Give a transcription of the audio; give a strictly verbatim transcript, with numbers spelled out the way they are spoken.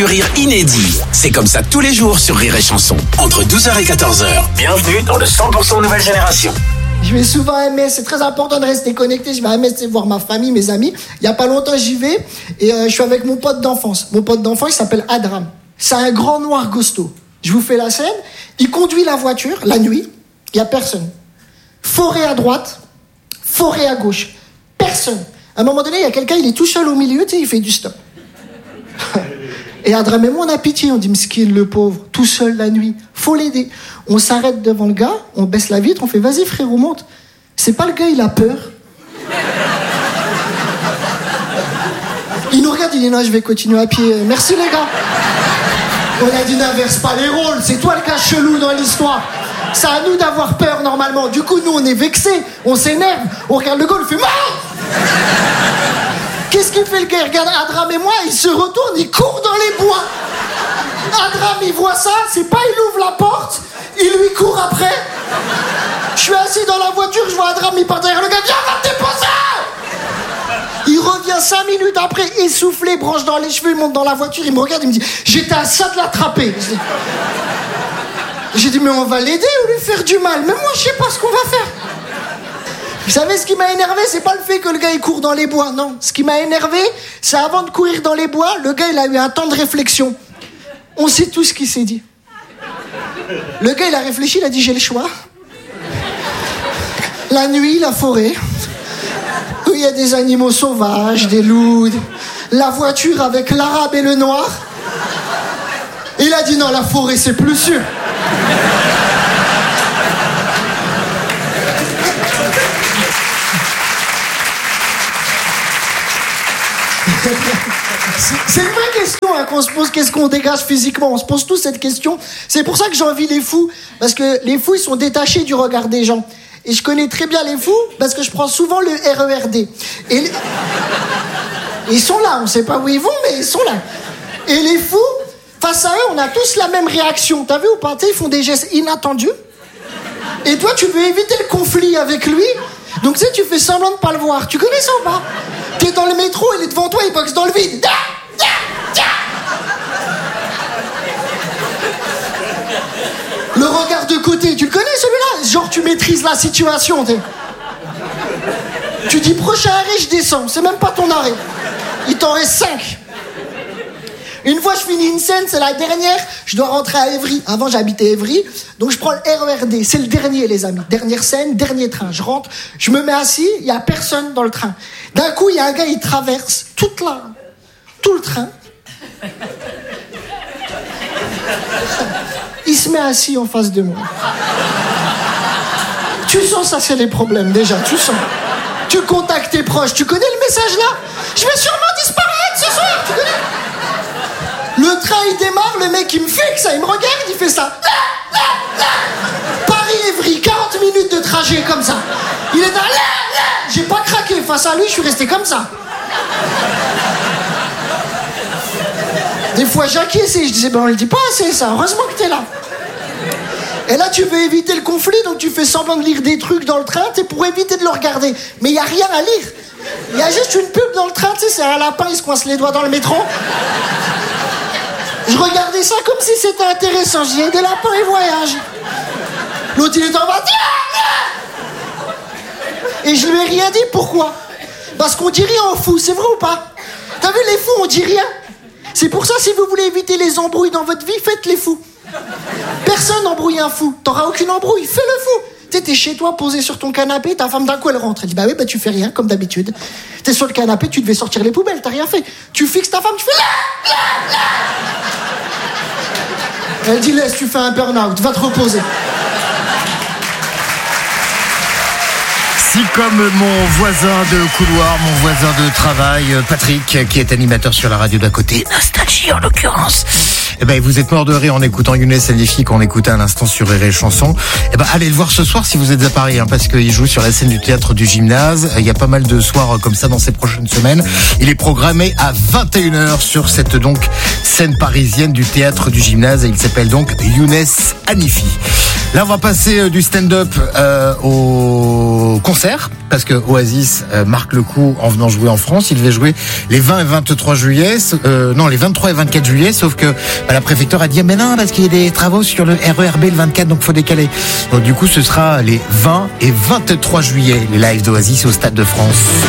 Rire inédit. C'est comme ça tous les jours sur Rire et Chanson. Entre douze heures et quatorze heures. Bienvenue dans le cent pour cent nouvelle génération. Je vais souvent à M S, c'est très important de rester connecté. Je vais à M S voir ma famille, mes amis. Il y a pas longtemps, j'y vais et euh, je suis avec mon pote d'enfance. Mon pote d'enfance, il s'appelle Adram. C'est un grand noir costaud. Je vous fais la scène. Il conduit la voiture la nuit. Il y a personne. Forêt à droite, forêt à gauche. Personne. À un moment donné, il y a quelqu'un, il est tout seul au milieu, tu sais, il fait du stop. Et Adram et moi, on a pitié, on dit, Mskin, le pauvre, tout seul la nuit, faut l'aider. On s'arrête devant le gars, on baisse la vitre, on fait, vas-y frérot, monte. C'est pas le gars, il a peur. Il nous regarde, il dit, non, je vais continuer à pied. Merci les gars. On a dit, n'inverse pas les rôles, c'est toi le gars chelou dans l'histoire. C'est à nous d'avoir peur normalement. Du coup, nous, on est vexés, on s'énerve, on regarde le gars, on fait, mort. Qu'est-ce qu'il fait le gars? Il regarde Adram et moi, il se retourne, il court dans les bois. Adram, il voit ça, c'est pas il ouvre la porte, il lui court après. Je suis assis dans la voiture, je vois Adram, il part derrière le gars, viens, va te déposer. Il revient cinq minutes après, essoufflé, branche dans les cheveux, il monte dans la voiture, il me regarde, il me dit, j'étais à ça de l'attraper. J'ai dit, mais on va l'aider ou lui faire du mal? Même moi, je sais pas ce qu'on va faire. Vous savez ce qui m'a énervé, c'est pas le fait que le gars il court dans les bois, non. Ce qui m'a énervé, c'est avant de courir dans les bois, le gars il a eu un temps de réflexion. On sait tout ce qu'il s'est dit. Le gars il a réfléchi, il a dit j'ai le choix. La nuit, la forêt, où il y a des animaux sauvages, des loups, la voiture avec l'arabe et le noir. Il a dit non, la forêt c'est plus sûr. C'est une vraie question hein, qu'on se pose, qu'est-ce qu'on dégage physiquement? On se pose tous cette question. C'est pour ça que j'envie les fous, parce que les fous, ils sont détachés du regard des gens. Et je connais très bien les fous, parce que je prends souvent le R E R D. Et les... Ils sont là, on sait pas où ils vont, mais ils sont là. Et les fous, face à eux, on a tous la même réaction. T'as vu ou pas? Ils font des gestes inattendus. Et toi, tu veux éviter le conflit avec lui. Donc tu sais, tu fais semblant de pas le voir. Tu connais ça ou pas? T'es dans le métro, il est devant toi, il boxe dans le vide. Le regard de côté, tu le connais celui-là? Genre tu maîtrises la situation, t'es. Tu dis prochain arrêt, je descends. C'est même pas ton arrêt. Il t'en reste cinq. Une fois je finis une scène, c'est la dernière, je dois rentrer à Évry. Avant j'habitais Évry, donc je prends le R E R D. C'est le dernier les amis. Dernière scène, dernier train. Je rentre, je me mets assis, il y a personne dans le train. D'un coup il y a un gars, il traverse toute la, tout le train. Il se met assis en face de moi. Tu sens ça, c'est les problèmes déjà, tu sens. Tu contactes tes proches, tu connais le message là? Je vais sûrement disparaître ce soir, tu connais? Le train il démarre, le mec il me fixe, il me regarde, il fait ça. Paris-Évry, quarante minutes de trajet comme ça. Il est dans là, j'ai pas craqué face à lui, je suis resté comme ça. Des fois j'acquiesçais, je disais ben on le dit pas assez ça, heureusement que t'es là. Et là tu veux éviter le conflit, donc tu fais semblant de lire des trucs dans le train, t'es pour éviter de le regarder. Mais il y a rien à lire. Il y a juste une pub dans le train, tu sais, c'est un lapin, il se coince les doigts dans le métro. Je regardais ça comme si c'était intéressant. Je disais, des lapins et voyage. L'autre, il est en bas. Et je lui ai rien dit. Pourquoi? Parce qu'on dit rien aux fous. C'est vrai ou pas? T'as vu, les fous, on dit rien. C'est pour ça, si vous voulez éviter les embrouilles dans votre vie, faites les fous. Personne n'embrouille un fou. T'auras aucune embrouille. Fais le fou. Tu sais, t'es chez toi, posé sur ton canapé, ta femme d'un coup, elle rentre. Elle dit, bah oui, bah tu fais rien, comme d'habitude. T'es sur le canapé, tu devais sortir les poubelles, t'as rien fait. Tu fixes ta femme, tu fais là, là, là. Elle dit, laisse, tu fais un burn-out, va te reposer. Si comme mon voisin de couloir, mon voisin de travail, Patrick, qui est animateur sur la radio d'à côté, Nostalgie en l'occurrence, eh ben, vous êtes mort de rire en écoutant Younes Alifi qu'on écoutait à l'instant sur Rire et Chanson. Eh ben, allez le voir ce soir si vous êtes à Paris, hein, parce qu'il joue sur la scène du théâtre du Gymnase. Il y a pas mal de soirs comme ça dans ces prochaines semaines. Il est programmé à vingt et une heures sur cette, donc, scène parisienne du théâtre du Gymnase et il s'appelle donc Younes Alifi. Là, on va passer euh, du stand-up euh, au concert, parce que Oasis euh, marque le coup en venant jouer en France. Il devait jouer les vingt et vingt-trois juillet, euh, non, les vingt-trois et vingt-quatre juillet, sauf que bah, la préfecture a dit, mais non, parce qu'il y a des travaux sur le R E R B le vingt-quatre, donc faut décaler. Donc du coup, ce sera les vingt et vingt-trois juillet, les lives d'Oasis au Stade de France.